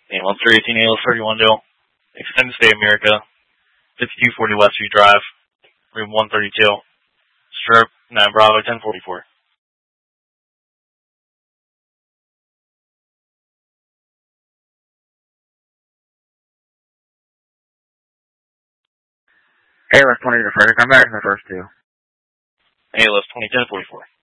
Ambulance 318 ALS 31 Dale. Extended Stay America. 5240 Westview Drive. Room 132. Stroke 9 Bravo 1044. ALS 20 to further come back in the first two. ALS 20 1044.